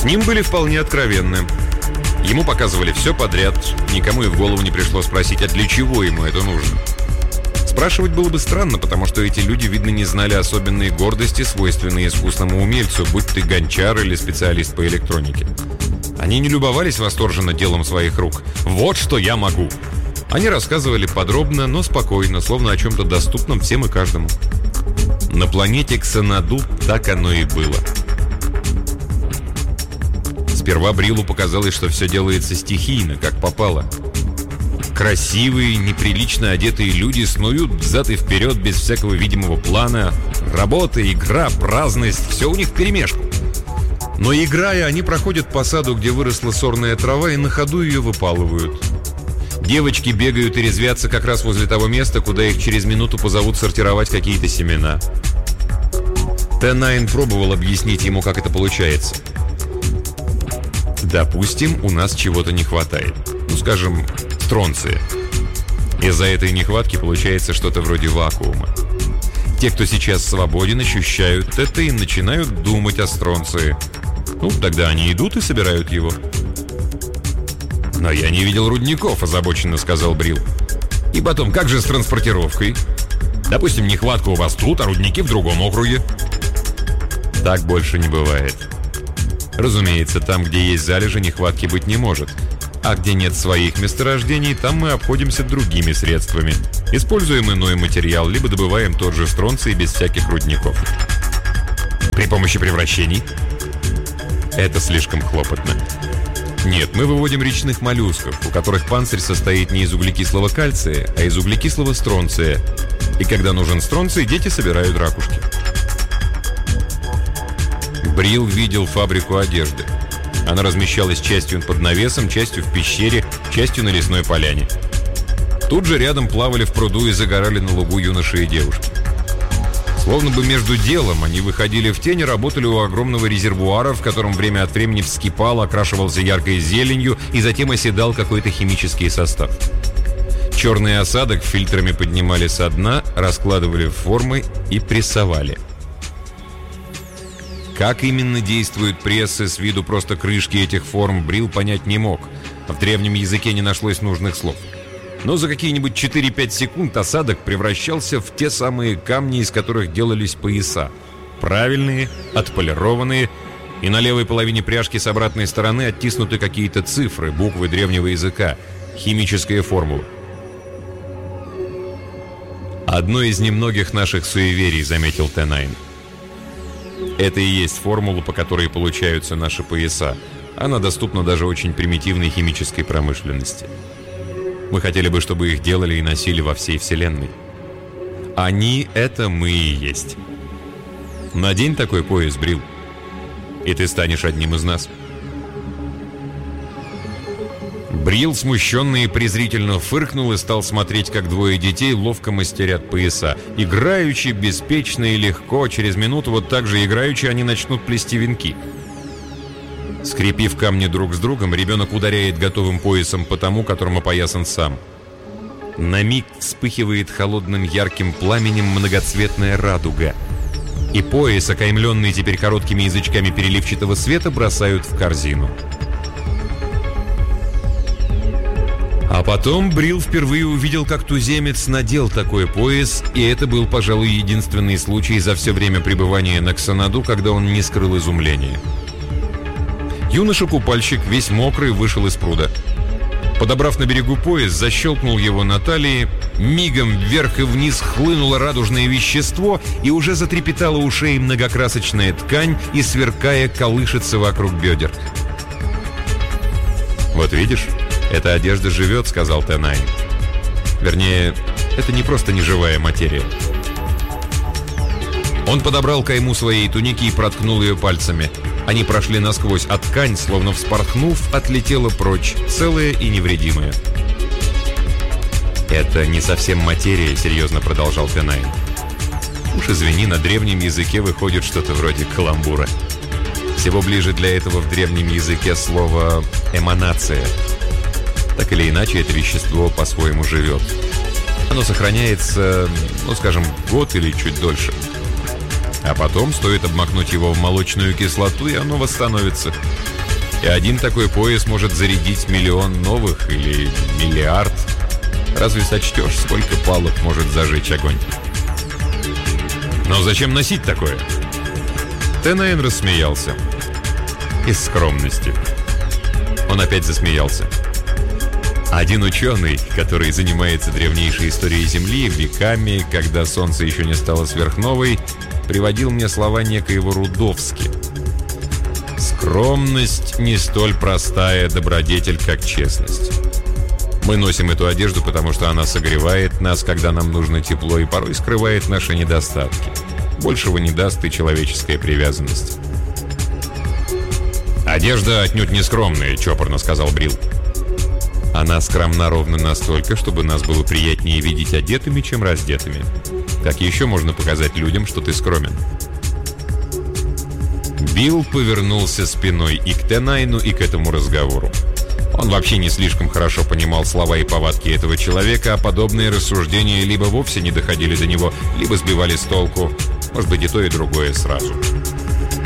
ним были вполне откровенны. Ему показывали все подряд, никому и в голову не пришло спросить, а для чего ему это нужно. Спрашивать было бы странно, потому что эти люди, видно, не знали особенной гордости, свойственной искусному умельцу, будь ты гончар или специалист по электронике. Они не любовались восторженно делом своих рук. «Вот что я могу!» Они рассказывали подробно, но спокойно, словно о чем-то доступном всем и каждому. На планете Ксанаду так оно и было. Сперва Брилу показалось, что все делается стихийно, как попало. Красивые, неприлично одетые люди снуют взад и вперед без всякого видимого плана. Работа, игра, праздность – все у них вперемешку. Но играя, они проходят по саду, где выросла сорная трава, и на ходу ее выпалывают. Девочки бегают и резвятся как раз возле того места, куда их через минуту позовут сортировать какие-то семена. Т-9 пробовал объяснить ему, как это получается. Допустим, у нас чего-то не хватает. Ну, скажем, стронция. Из-за этой нехватки получается что-то вроде вакуума. Те, кто сейчас свободен, ощущают это и начинают думать о стронции. Ну, тогда они идут и собирают его. «Но я не видел рудников», – озабоченно сказал Брил. «И потом, как же с транспортировкой? Допустим, нехватка у вас тут, а рудники в другом округе». Так больше не бывает. Разумеется, там, где есть залежи, нехватки быть не может. А где нет своих месторождений, там мы обходимся другими средствами. Используем иной материал, либо добываем тот же стронций без всяких рудников. При помощи превращений? Это слишком хлопотно. Нет, мы выводим речных моллюсков, у которых панцирь состоит не из углекислого кальция, а из углекислого стронция. И когда нужен стронций, дети собирают ракушки. Брил видел фабрику одежды. Она размещалась частью под навесом, частью в пещере, частью на лесной поляне. Тут же рядом плавали в пруду и загорали на лугу юноши и девушки. Словно бы между делом они выходили в тень и работали у огромного резервуара, в котором время от времени вскипал, окрашивался яркой зеленью и затем оседал какой-то химический состав. Черный осадок фильтрами поднимали со дна, раскладывали в формы и прессовали. Как именно действуют прессы, с виду просто крышки этих форм, Брил понять не мог. В древнем языке не нашлось нужных слов. Но за какие-нибудь 4-5 секунд осадок превращался в те самые камни, из которых делались пояса. Правильные, отполированные, и на левой половине пряжки с обратной стороны оттиснуты какие-то цифры, буквы древнего языка, химическая формула. «Одно из немногих наших суеверий», — заметил Т-9. Это и есть формула, по которой получаются наши пояса. Она доступна даже очень примитивной химической промышленности. Мы хотели бы, чтобы их делали и носили во всей Вселенной. Они — это мы и есть. Надень такой пояс, Брил, и ты станешь одним из нас. Брил, смущенно и презрительно фыркнул и стал смотреть, как двое детей ловко мастерят пояса. Играючи, беспечно и легко, через минуту вот так же играючи они начнут плести венки. Скрепив камни друг с другом, ребенок ударяет готовым поясом по тому, которым опоясан сам. На миг вспыхивает холодным ярким пламенем многоцветная радуга. И пояс, окаймленный теперь короткими язычками переливчатого света, бросают в корзину. А потом Брил впервые увидел, как туземец надел такой пояс, и это был, пожалуй, единственный случай за все время пребывания на Ксанаду, когда он не скрыл изумления. Юноша-купальщик, весь мокрый, вышел из пруда. Подобрав на берегу пояс, защелкнул его на талии, мигом вверх и вниз хлынуло радужное вещество, и уже затрепетала у шеи многокрасочная ткань и, сверкая, колышется вокруг бедер. «Вот видишь, эта одежда живет», — сказал Т-9. Вернее, это не просто неживая материя. Он подобрал кайму своей туники и проткнул ее пальцами. Они прошли насквозь, а ткань, словно вспорхнув, отлетела прочь, целая и невредимая. «Это не совсем материя», — серьезно продолжал Т-9. «Уж извини, на древнем языке выходит что-то вроде каламбура. Всего ближе для этого в древнем языке слово «эманация». Так или иначе, это вещество по-своему живет. Оно сохраняется, ну, скажем, год или чуть дольше. А потом стоит обмакнуть его в молочную кислоту, и оно восстановится. И один такой пояс может зарядить 1 000 000 новых или 1 миллиард. Разве сочтешь, сколько палок может зажечь огонь? Но зачем носить такое? Тенайн рассмеялся. Из скромности. Он опять засмеялся. Один ученый, который занимается древнейшей историей Земли, веками, когда Солнце еще не стало сверхновой, приводил мне слова некоего Рудовски. «Скромность не столь простая добродетель, как честность. Мы носим эту одежду, потому что она согревает нас, когда нам нужно тепло, и порой скрывает наши недостатки. Большего не даст и человеческая привязанность». «Одежда отнюдь не скромная», — чопорно сказал Брил. «Она скромна ровно настолько, чтобы нас было приятнее видеть одетыми, чем раздетыми. Как еще можно показать людям, что ты скромен?» Билл повернулся спиной и к Тенайну, и к этому разговору. Он вообще не слишком хорошо понимал слова и повадки этого человека, а подобные рассуждения либо вовсе не доходили до него, либо сбивали с толку. Может быть, и то, и другое сразу.